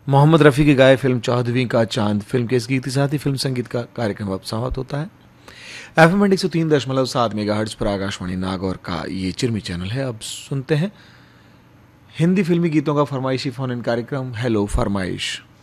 मोहम्मद रफ़ी की गाए फिल्म चौदहवीं का चांद फिल्म के इस गीत के साथ ही फिल्म संगीत का कार्यक्रम अब समाप्त होता है। एफएम 103.7 मेगाहर्ट्ज पर आकाशवाणी नागौर का ये चिरमी चैनल है। अब सुनते हैं हिंदी फिल्मी गीतों का फरमाइशी फोन इन कार्यक्रम हेलो फरमाइश।